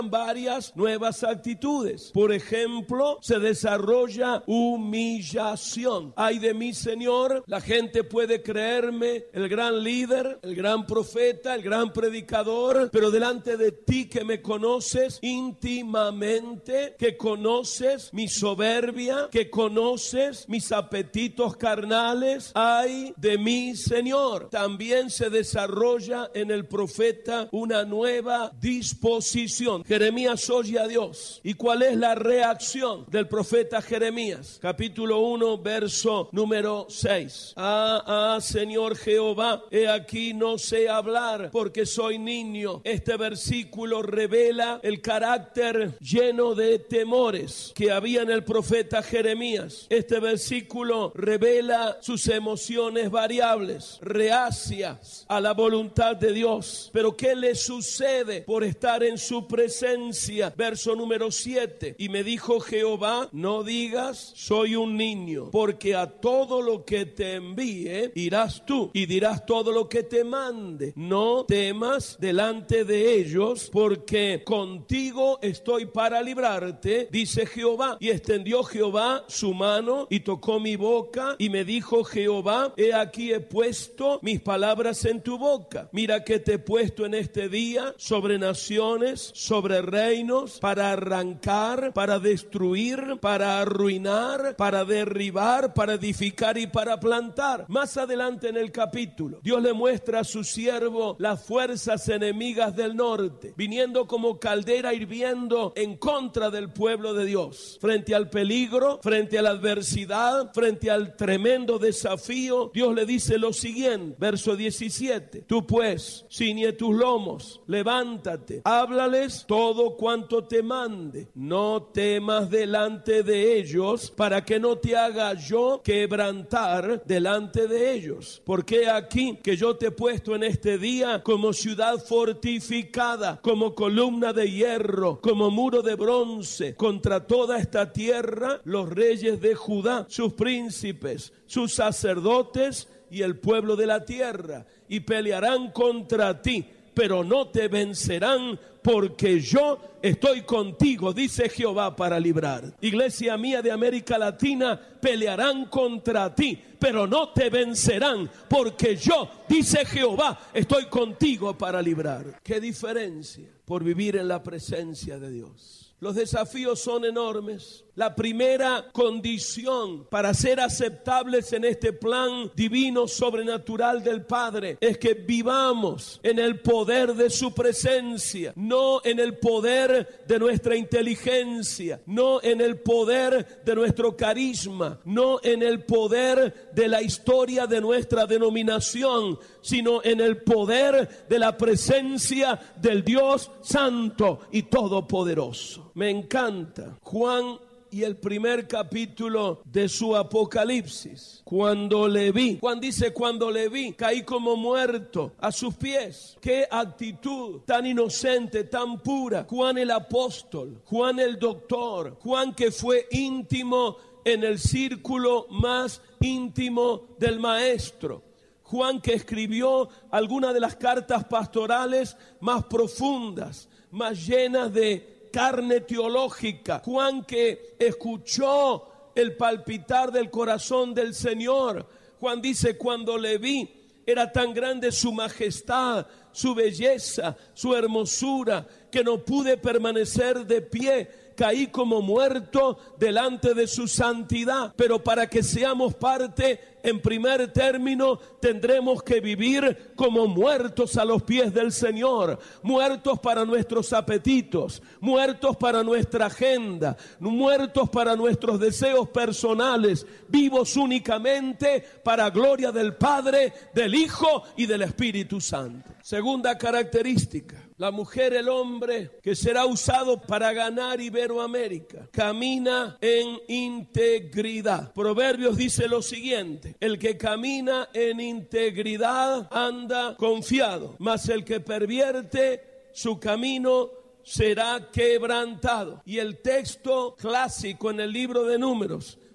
varias nuevas actitudes. Por ejemplo, se desarrolla humillación. Ay de mí, Señor, la gente puede creerme el gran líder, el gran profeta, el gran predicador, pero delante de ti que me conoces íntimamente, que conoces mi soberbia, que conoces mis apetitos carnales, ay de mí, Señor. También se desarrolla en el profeta una nueva disposición. Jeremías oye a Dios. ¿Y cuál es la reacción del profeta Jeremías? Capítulo 1, verso número 6. Señor Jehová, he aquí no sé hablar porque soy niño. Este versículo revela el carácter lleno de temores que había en el profeta Jeremías. Este versículo revela sus emociones variables, reacias a la voluntad de Dios. Pero ¿qué le sucede por estar en su presencia? Verso número 7. Y me dijo Jehová, no digas soy un niño, porque a todo lo que te envíe irás tú y dirás todo lo que te mande. No temas delante de ellos, porque contigo estoy para librarte, dice Jehová. Y extendió Jehová su mano y tocó mi boca y me dijo Jehová, he aquí he puesto mis palabras en tu boca. Mira que te he puesto en este día sobre naciones, sobre reinos, para arrancar, para destruir, para arruinar, para derribar, para edificar y para plantar. Más adelante en el capítulo, Dios le muestra a su siervo las fuerzas enemigas del norte, viniendo como caldera hirviendo en contra del pueblo de Dios. Frente al peligro, frente a la adversidad, frente al tremendo desafío, Dios le dice lo siguiente, verso 17. Tú pues, ciñe tus lomos, levántate, háblales todo cuanto te mande. No temas delante de ellos, para que no te haga yo quebrantar delante de ellos. Porque aquí que yo te he puesto en este día como ciudad fortificada, como columna de hierro, como muro de bronce, contra toda esta tierra, los reyes de Judá, sus príncipes, sus sacerdotes y el pueblo de la tierra, y pelearán contra ti, pero no te vencerán, porque yo estoy contigo, dice Jehová, para librar. Iglesia mía de América Latina, pelearán contra ti, pero no te vencerán, porque yo, dice Jehová, estoy contigo para librar. ¿Qué diferencia por vivir en la presencia de Dios? Los desafíos son enormes. La primera condición para ser aceptables en este plan divino sobrenatural del Padre es que vivamos en el poder de su presencia, no en el poder de nuestra inteligencia, no en el poder de nuestro carisma, no en el poder de la historia de nuestra denominación, sino en el poder de la presencia del Dios Santo y Todopoderoso. Me encanta Juan y el primer capítulo de su Apocalipsis. Cuando le vi, Juan dice, cuando le vi, caí como muerto a sus pies. Qué actitud tan inocente, tan pura. Juan el apóstol, Juan el doctor, Juan que fue íntimo en el círculo más íntimo del maestro. Juan que escribió algunas de las cartas pastorales más profundas, más llenas de carne teológica. Juan que escuchó el palpitar del corazón del Señor. Juan dice, cuando le vi, era tan grande su majestad, su belleza, su hermosura, que no pude permanecer de pie. Caí como muerto delante de su santidad. Pero para que seamos parte, en primer término, tendremos que vivir como muertos a los pies del Señor. Muertos para nuestros apetitos, muertos para nuestra agenda, muertos para nuestros deseos personales, vivos únicamente para gloria del Padre, del Hijo y del Espíritu Santo. Segunda característica, la mujer, el hombre que será usado para ganar Iberoamérica, camina en integridad. Proverbios dice lo siguiente: el que camina en integridad anda confiado, mas el que pervierte su camino será quebrantado. Y el texto clásico en el libro de Números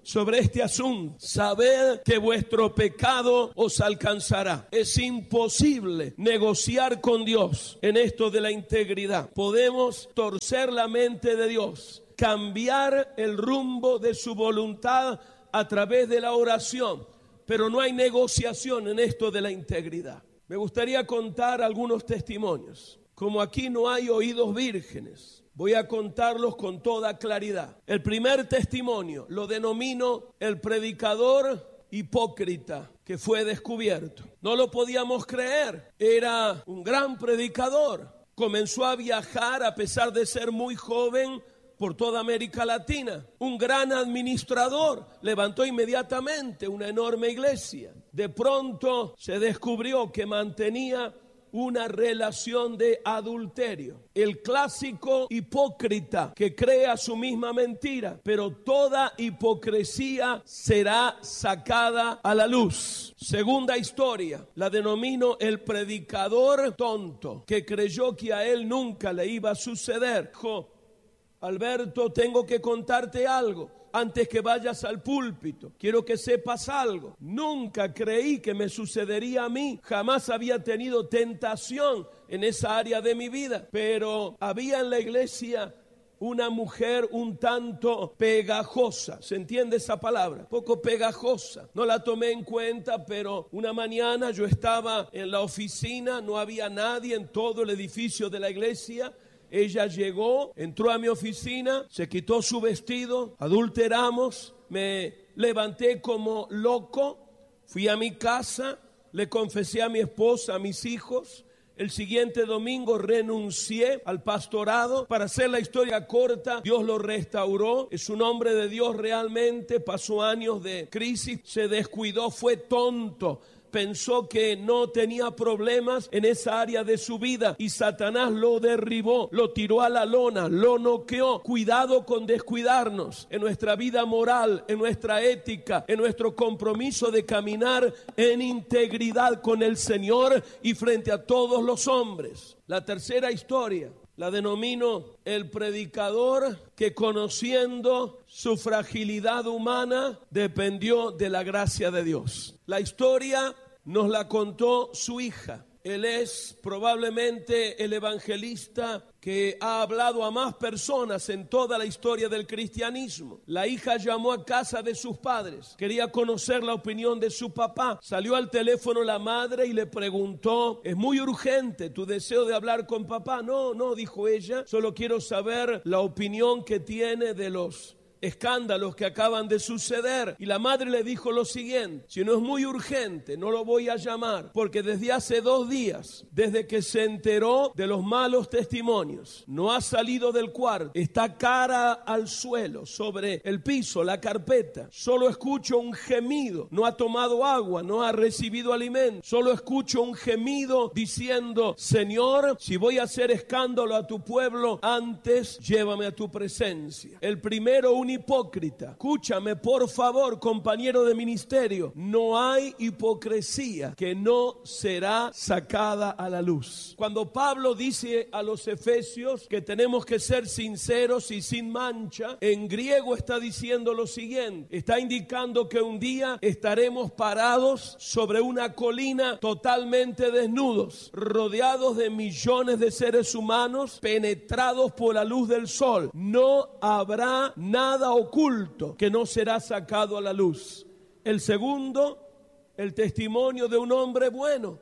sobre este asunto. Sabed que vuestro pecado os alcanzará. Es imposible negociar con Dios en esto de la integridad. Podemos torcer la mente de Dios, cambiar el rumbo de su voluntad a través de la oración, pero no hay negociación en esto de la integridad. Me gustaría contar algunos testimonios. Como aquí no hay oídos vírgenes, voy a contarlos con toda claridad. El primer testimonio lo denomino el predicador hipócrita que fue descubierto. No lo podíamos creer. Era un gran predicador. Comenzó a viajar a pesar de ser muy joven por toda América Latina. Un gran administrador. Levantó inmediatamente una enorme iglesia. De pronto se descubrió que mantenía una relación de adulterio. El clásico hipócrita que crea su misma mentira, pero toda hipocresía será sacada a la luz. Segunda historia, la denomino el predicador tonto, que creyó que a él nunca le iba a suceder. Dijo: Alberto, tengo que contarte algo. Antes que vayas al púlpito, quiero que sepas algo. Nunca creí que me sucedería a mí. Jamás había tenido tentación en esa área de mi vida. Pero había en la iglesia una mujer un tanto pegajosa. ¿Se entiende esa palabra? Poco pegajosa. No la tomé en cuenta, pero una mañana yo estaba en la oficina. No había nadie en todo el edificio de la iglesia. Ella llegó, entró a mi oficina, se quitó su vestido, adulteramos, me levanté como loco, fui a mi casa, le confesé a mi esposa, a mis hijos. El siguiente domingo renuncié al pastorado. Para hacer la historia corta, Dios lo restauró. Es un hombre de Dios realmente, pasó años de crisis, se descuidó, fue tonto. Pensó que no tenía problemas en esa área de su vida y Satanás lo derribó, lo tiró a la lona, lo noqueó. Cuidado con descuidarnos en nuestra vida moral, en nuestra ética, en nuestro compromiso de caminar en integridad con el Señor y frente a todos los hombres. La tercera historia la denomino el predicador que, conociendo su fragilidad humana, dependió de la gracia de Dios. La historia nos la contó su hija. Él es probablemente el evangelista que ha hablado a más personas en toda la historia del cristianismo. La hija llamó a casa de sus padres, quería conocer la opinión de su papá. Salió al teléfono la madre y le preguntó: es muy urgente tu deseo de hablar con papá. No, dijo ella, solo quiero saber la opinión que tiene de los escándalos que acaban de suceder. Y la madre le dijo lo siguiente: si no es muy urgente, no lo voy a llamar, porque desde hace 2 días, desde que se enteró de los malos testimonios, no ha salido del cuarto, está cara al suelo, sobre el piso, la carpeta. Solo escucho un gemido, no ha tomado agua, no ha recibido alimento. Solo escucho un gemido diciendo: Señor, si voy a hacer escándalo a tu pueblo, antes llévame a tu presencia. El primero, un hipócrita. Escúchame, por favor, compañero de ministerio. No hay hipocresía que no será sacada a la luz. Cuando Pablo dice a los efesios que tenemos que ser sinceros y sin mancha, en griego está diciendo lo siguiente: está indicando que un día estaremos parados sobre una colina totalmente desnudos, rodeados de millones de seres humanos, penetrados por la luz del sol. No habrá nada oculto que no será sacado a la luz. El segundo, el testimonio de un hombre bueno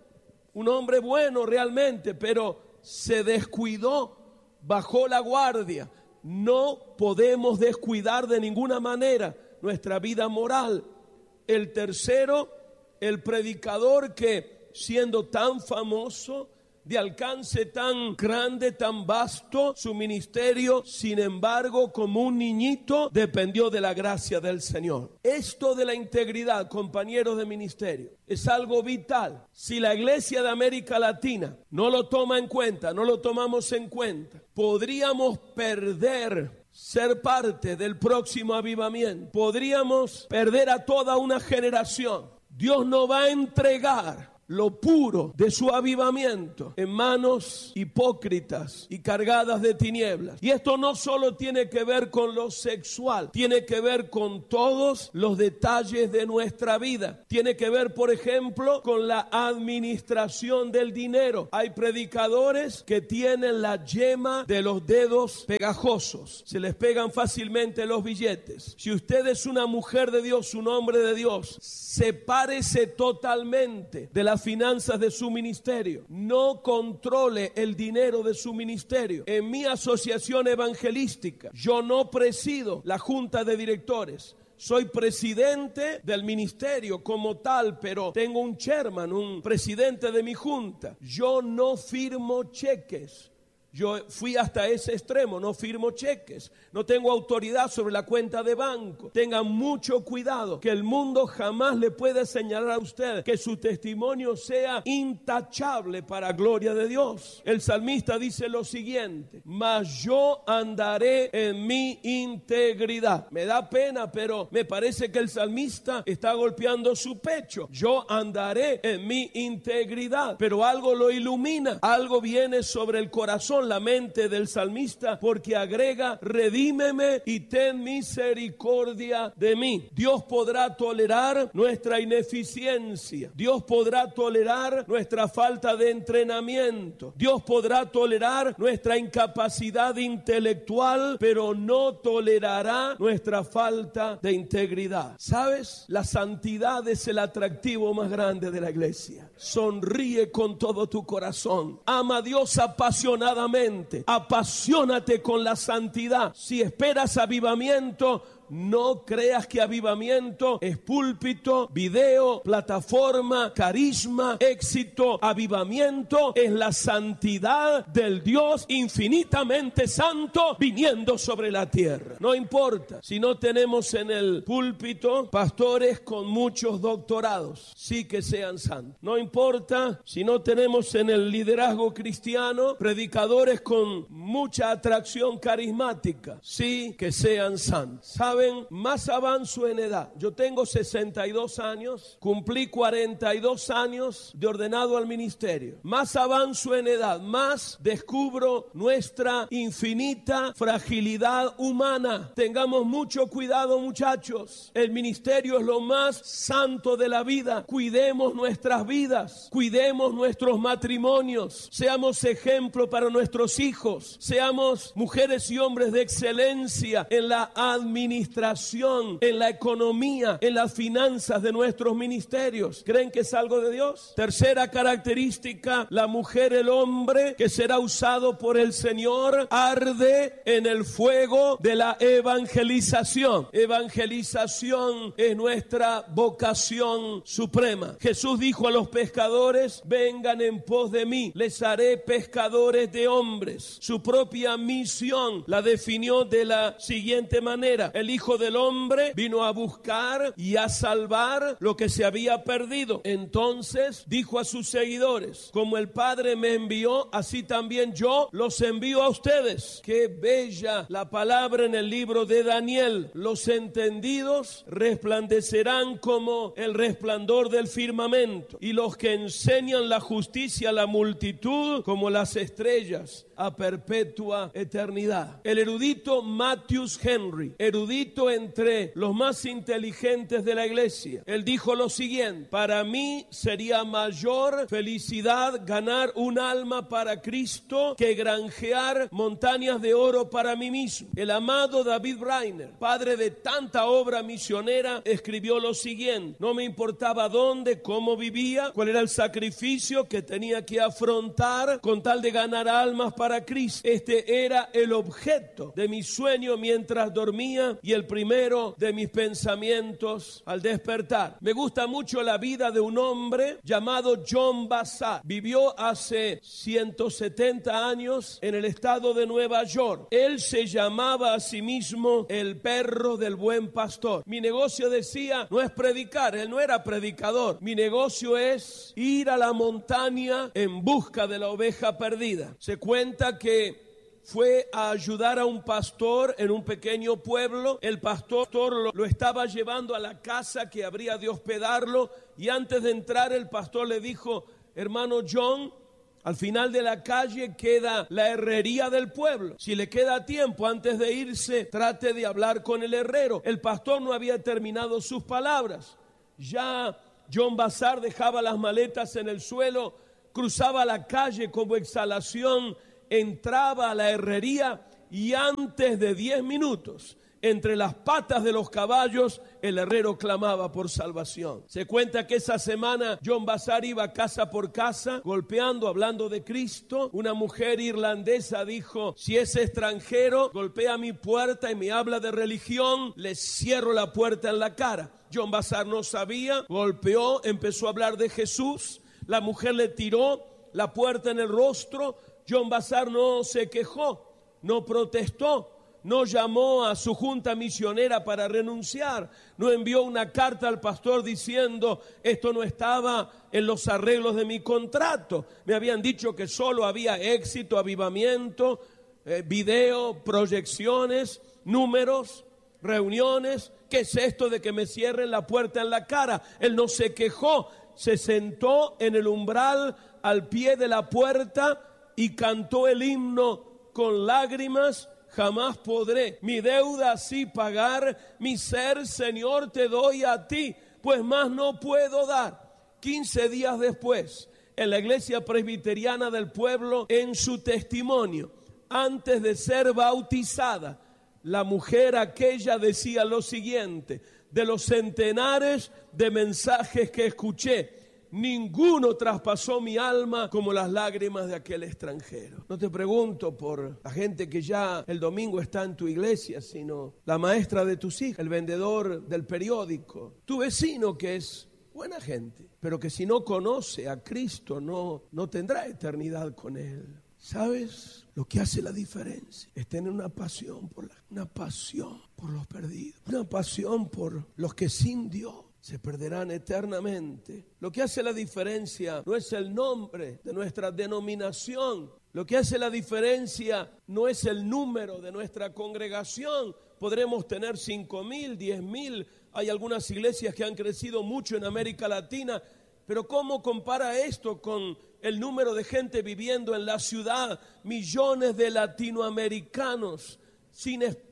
realmente, pero se descuidó, bajó la guardia. No podemos descuidar de ninguna manera nuestra vida moral. El tercero, el predicador que, siendo tan famoso, de alcance tan grande, tan vasto, su ministerio, sin embargo, como un niñito, dependió de la gracia del Señor. Esto de la integridad, compañeros de ministerio, es algo vital. Si la iglesia de América Latina no lo toma en cuenta, no lo tomamos en cuenta, podríamos perder ser parte del próximo avivamiento. Podríamos perder a toda una generación. Dios no va a entregar lo puro de su avivamiento en manos hipócritas y cargadas de tinieblas. Y esto no solo tiene que ver con lo sexual, tiene que ver con todos los detalles de nuestra vida. Tiene que ver, por ejemplo, con la administración del dinero. Hay predicadores que tienen la yema de los dedos pegajosos. Se les pegan fácilmente los billetes. Si usted es una mujer de Dios, un hombre de Dios, sepárese totalmente de las finanzas de su ministerio. No controle el dinero de su ministerio. En mi asociación evangelística, yo no presido la junta de directores. Soy presidente del ministerio como tal, pero tengo un chairman, un presidente de mi junta. Yo no firmo cheques. Yo fui hasta ese extremo, no firmo cheques, no tengo autoridad sobre la cuenta de banco. Tengan mucho cuidado, que el mundo jamás le puede señalar a usted que su testimonio sea intachable para gloria de Dios. El salmista dice lo siguiente: mas yo andaré en mi integridad. Me da pena, pero me parece que el salmista está golpeando su pecho. Yo andaré en mi integridad, pero algo lo ilumina, algo viene sobre el corazón, la mente del salmista, porque agrega: redímeme y ten misericordia de mí. Dios podrá tolerar nuestra ineficiencia, Dios podrá tolerar nuestra falta de entrenamiento, Dios podrá tolerar nuestra incapacidad intelectual, pero no tolerará nuestra falta de integridad. ¿Sabes? La santidad es el atractivo más grande de la iglesia. Sonríe con todo tu corazón, ama a Dios apasionadamente. Apasionate con la santidad. Si esperas avivamiento, no creas que avivamiento es púlpito, video, plataforma, carisma, éxito. Avivamiento es la santidad del Dios infinitamente santo viniendo sobre la tierra. No importa si no tenemos en el púlpito pastores con muchos doctorados, sí que sean santos. No importa si no tenemos en el liderazgo cristiano predicadores con mucha atracción carismática, sí que sean santos. ¿Saben? Más avanzo en edad. Yo tengo 62 años, cumplí 42 años de ordenado al ministerio. Más avanzo en edad, más descubro nuestra infinita fragilidad humana. Tengamos mucho cuidado, muchachos. El ministerio es lo más santo de la vida. Cuidemos nuestras vidas, cuidemos nuestros matrimonios, seamos ejemplo para nuestros hijos, seamos mujeres y hombres de excelencia en la administración, en la economía, en las finanzas de nuestros ministerios. ¿Creen que es algo de Dios? Tercera característica: la mujer, el hombre que será usado por el Señor, arde en el fuego de la evangelización. Evangelización es nuestra vocación suprema. Jesús dijo a los pescadores: vengan en pos de mí, les haré pescadores de hombres. Su propia misión la definió de la siguiente manera: el Hijo del Hombre vino a buscar y a salvar lo que se había perdido. Entonces dijo a sus seguidores: como el Padre me envió, así también yo los envío a ustedes. Qué bella la palabra en el libro de Daniel: los entendidos resplandecerán como el resplandor del firmamento, y los que enseñan la justicia a la multitud como las estrellas a perpetua eternidad. El erudito Matthews Henry, erudito entre los más inteligentes de la iglesia, él dijo lo siguiente: para mí sería mayor felicidad ganar un alma para Cristo que granjear montañas de oro para mí mismo. El amado David Brainerd, padre de tanta obra misionera, escribió lo siguiente: no me importaba dónde, cómo vivía, cuál era el sacrificio que tenía que afrontar con tal de ganar almas para Cristo. Este era el objeto de mi sueño mientras dormía y el primero de mis pensamientos al despertar. Me gusta mucho la vida de un hombre llamado John Bassat. Vivió hace 170 años en el estado de Nueva York. Él se llamaba a sí mismo el perro del buen pastor. Mi negocio, decía, no es predicar. Él no era predicador. Mi negocio es ir a la montaña en busca de la oveja perdida. Se cuenta que fue a ayudar a un pastor en un pequeño pueblo. El pastor lo estaba llevando a la casa que habría de hospedarlo, y antes de entrar el pastor le dijo: hermano John, al final de la calle queda la herrería del pueblo. Si le queda tiempo antes de irse, trate de hablar con el herrero. El pastor no había terminado sus palabras. Ya John Bazar dejaba las maletas en el suelo, cruzaba la calle como exhalación, entraba a la herrería, y antes de 10 minutos, entre las patas de los caballos, el herrero clamaba por salvación. Se cuenta que esa semana John Bazar iba casa por casa, golpeando, hablando de Cristo. Una mujer irlandesa dijo: si es extranjero, golpea mi puerta y me habla de religión, le cierro la puerta en la cara. John Bazar no sabía, golpeó, empezó a hablar de Jesús. La mujer le tiró la puerta en el rostro. John Bazar no se quejó, no protestó, no llamó a su junta misionera para renunciar, no envió una carta al pastor diciendo: esto no estaba en los arreglos de mi contrato. Me habían dicho que solo había éxito, avivamiento, video, proyecciones, números, reuniones. ¿Qué es esto de que me cierren la puerta en la cara? Él no se quejó, se sentó en el umbral al pie de la puerta y cantó el himno con lágrimas: jamás podré mi deuda así pagar, mi ser, Señor, te doy a ti, pues más no puedo dar. 15 días después, en la iglesia presbiteriana del pueblo, en su testimonio, antes de ser bautizada, la mujer aquella decía lo siguiente: de los centenares de mensajes que escuché, ninguno traspasó mi alma como las lágrimas de aquel extranjero. No te pregunto por la gente que ya el domingo está en tu iglesia, sino la maestra de tus hijos, el vendedor del periódico, tu vecino que es buena gente, pero que si no conoce a Cristo no tendrá eternidad con Él. ¿Sabes? Lo que hace la diferencia es tener una pasión por los perdidos, una pasión por los que sin Dios se perderán eternamente. Lo que hace la diferencia no es el nombre de nuestra denominación. Lo que hace la diferencia no es el número de nuestra congregación. Podremos tener 5,000, 10,000. Hay algunas iglesias que han crecido mucho en América Latina. Pero ¿cómo compara esto con el número de gente viviendo en la ciudad? Millones de latinoamericanos sin esperanza.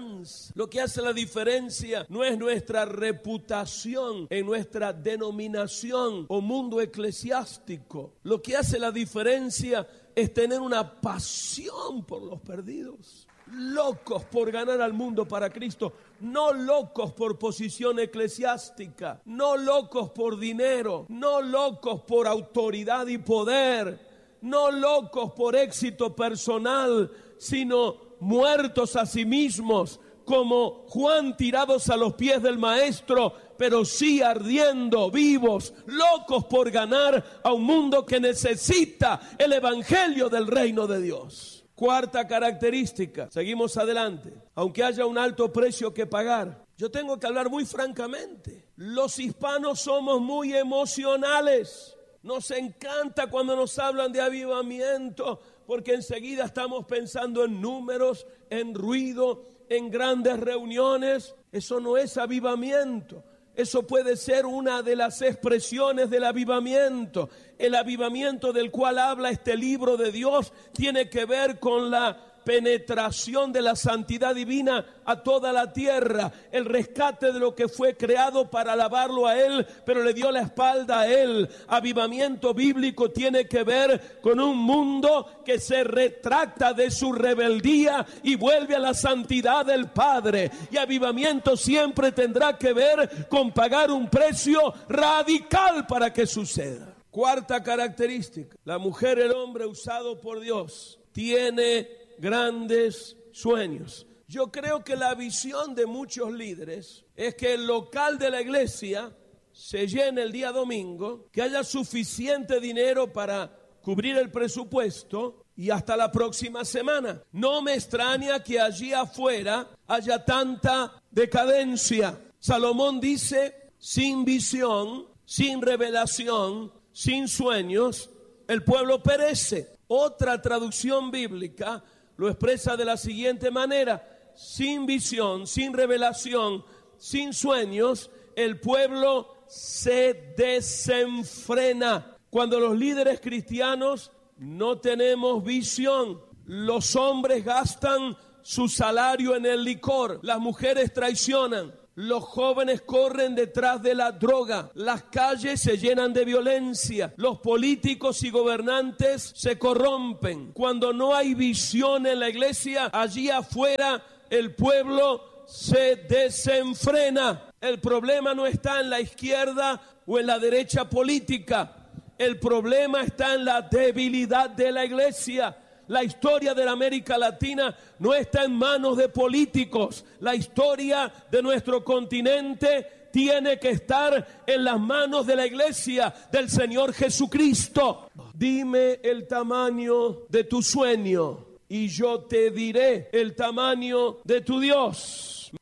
Lo que hace la diferencia no es nuestra reputación en nuestra denominación o mundo eclesiástico. Lo que hace la diferencia es tener una pasión por los perdidos. Locos por ganar al mundo para Cristo, no locos por posición eclesiástica, no locos por dinero, no locos por autoridad y poder, no locos por éxito personal, sino muertos a sí mismos, como Juan, tirados a los pies del Maestro, pero sí ardiendo, vivos, locos por ganar a un mundo que necesita el evangelio del reino de Dios. Cuarta característica, seguimos adelante. Aunque haya un alto precio que pagar, yo tengo que hablar muy francamente. Los hispanos somos muy emocionales. Nos encanta cuando nos hablan de avivamiento, porque enseguida estamos pensando en números, en ruido, en grandes reuniones. Eso no es avivamiento. Eso puede ser una de las expresiones del avivamiento. El avivamiento del cual habla este libro de Dios tiene que ver con la penetración de la santidad divina a toda la tierra, el rescate de lo que fue creado para alabarlo a Él, pero le dio la espalda a Él. Avivamiento bíblico tiene que ver con un mundo que se retracta de su rebeldía y vuelve a la santidad del Padre. Y avivamiento siempre tendrá que ver con pagar un precio radical para que suceda. Cuarta característica, la mujer, el hombre usado por Dios, tiene grandes sueños. Yo creo que la visión de muchos líderes es que el local de la iglesia se llene el día domingo, que haya suficiente dinero para cubrir el presupuesto y hasta la próxima semana. No me extraña que allí afuera haya tanta decadencia. Salomón dice: sin visión, sin revelación, sin sueños, el pueblo perece. Otra traducción bíblica lo expresa de la siguiente manera: sin visión, sin revelación, sin sueños, el pueblo se desenfrena. Cuando los líderes cristianos no tenemos visión, los hombres gastan su salario en el licor, las mujeres traicionan, los jóvenes corren detrás de la droga, las calles se llenan de violencia, los políticos y gobernantes se corrompen. Cuando no hay visión en la iglesia, allí afuera el pueblo se desenfrena. El problema no está en la izquierda o en la derecha política. El problema está en la debilidad de la iglesia. La historia de la América Latina no está en manos de políticos. La historia de nuestro continente tiene que estar en las manos de la iglesia del Señor Jesucristo. Dime el tamaño de tu sueño y yo te diré el tamaño de tu Dios.